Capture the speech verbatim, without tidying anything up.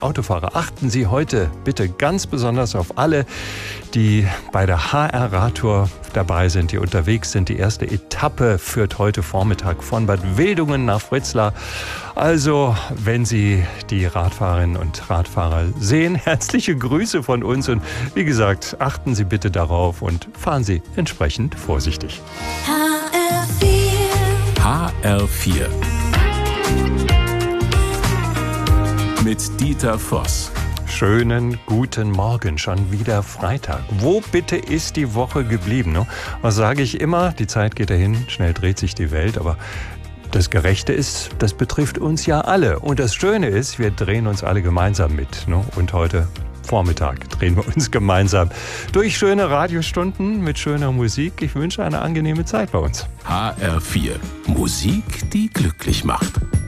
Autofahrer, achten Sie heute bitte ganz besonders auf alle, die bei der H R-Radtour dabei sind, die unterwegs sind. Die erste Etappe führt heute Vormittag von Bad Wildungen nach Fritzlar. Also, wenn Sie die Radfahrerinnen und Radfahrer sehen, herzliche Grüße von uns. Und wie gesagt, achten Sie bitte darauf und fahren Sie entsprechend vorsichtig. H R vier. H R vier. Mit Dieter Voss. Schönen guten Morgen, schon wieder Freitag. Wo bitte ist die Woche geblieben? Ne? Was sage ich immer? Die Zeit geht dahin, schnell dreht sich die Welt, aber das Gerechte ist, das betrifft uns ja alle. Und das Schöne ist, wir drehen uns alle gemeinsam mit. Ne? Und heute Vormittag drehen wir uns gemeinsam durch schöne Radiostunden mit schöner Musik. Ich wünsche eine angenehme Zeit bei uns. H R vier. Musik, die glücklich macht.